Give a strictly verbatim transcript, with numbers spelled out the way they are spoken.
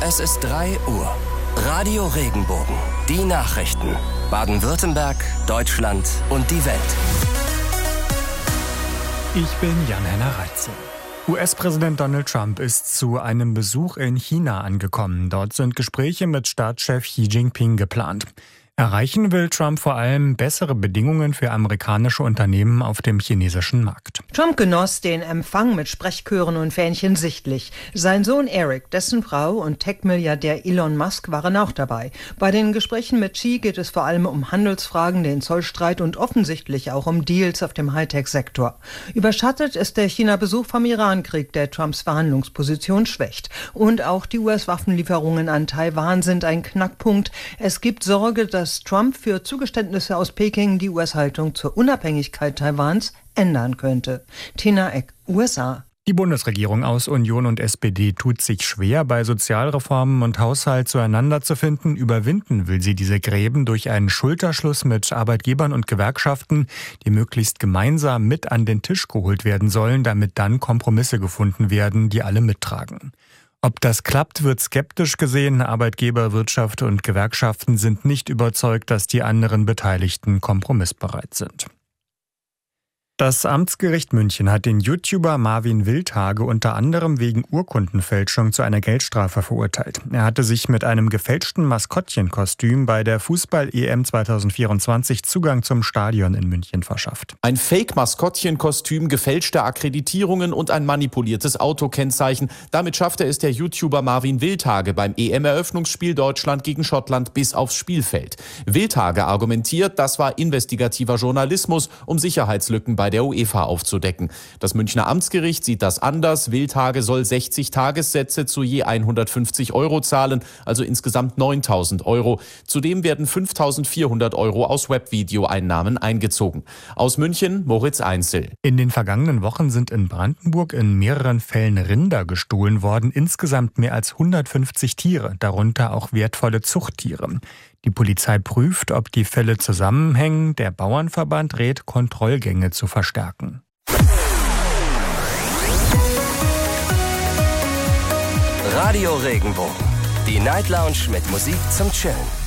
Es ist drei Uhr. Radio Regenbogen. Die Nachrichten. Baden-Württemberg, Deutschland und die Welt. Ich bin Jan-Henner Reitzel. U S-Präsident Donald Trump ist zu einem Besuch in China angekommen. Dort sind Gespräche mit Staatschef Xi Jinping geplant. Erreichen will Trump vor allem bessere Bedingungen für amerikanische Unternehmen auf dem chinesischen Markt. Trump genoss den Empfang mit Sprechchören und Fähnchen sichtlich. Sein Sohn Eric, dessen Frau und Tech-Milliardär Elon Musk waren auch dabei. Bei den Gesprächen mit Xi geht es vor allem um Handelsfragen, den Zollstreit und offensichtlich auch um Deals auf dem Hightech-Sektor. Überschattet ist der China-Besuch vom Irankrieg, der Trumps Verhandlungsposition schwächt. Und auch die U S-Waffenlieferungen an Taiwan sind ein Knackpunkt. Es gibt Sorge, dass dass Trump für Zugeständnisse aus Peking die U S-Haltung zur Unabhängigkeit Taiwans ändern könnte. Tina Eck, U S A. Die Bundesregierung aus Union und S P D tut sich schwer, bei Sozialreformen und Haushalt zueinander zu finden. Überwinden will sie diese Gräben durch einen Schulterschluss mit Arbeitgebern und Gewerkschaften, die möglichst gemeinsam mit an den Tisch geholt werden sollen, damit dann Kompromisse gefunden werden, die alle mittragen. Ob das klappt, wird skeptisch gesehen. Arbeitgeber, Wirtschaft und Gewerkschaften sind nicht überzeugt, dass die anderen Beteiligten kompromissbereit sind. Das Amtsgericht München hat den YouTuber Marvin Wildhage unter anderem wegen Urkundenfälschung zu einer Geldstrafe verurteilt. Er hatte sich mit einem gefälschten Maskottchenkostüm bei der Fußball-E M zwanzig vierundzwanzig Zugang zum Stadion in München verschafft. Ein Fake-Maskottchenkostüm, gefälschte Akkreditierungen und ein manipuliertes Autokennzeichen. Damit schaffte es der YouTuber Marvin Wildhage beim E M-Eröffnungsspiel Deutschland gegen Schottland bis aufs Spielfeld. Wildhage argumentiert, das war investigativer Journalismus, um Sicherheitslücken bei der UEFA aufzudecken. Das Münchner Amtsgericht sieht das anders. Wildhage soll sechzig Tagessätze zu je hundertfünfzig Euro zahlen, also insgesamt neuntausend Euro. Zudem werden fünftausendvierhundert Euro aus Webvideo-Einnahmen eingezogen. Aus München, Moritz Einzel. In den vergangenen Wochen sind in Brandenburg in mehreren Fällen Rinder gestohlen worden. Insgesamt mehr als hundertfünfzig Tiere, darunter auch wertvolle Zuchttiere. Die Polizei prüft, ob die Fälle zusammenhängen. Der Bauernverband rät, Kontrollgänge zu verstärken. Radio Regenbogen. Die Night Lounge mit Musik zum Chillen.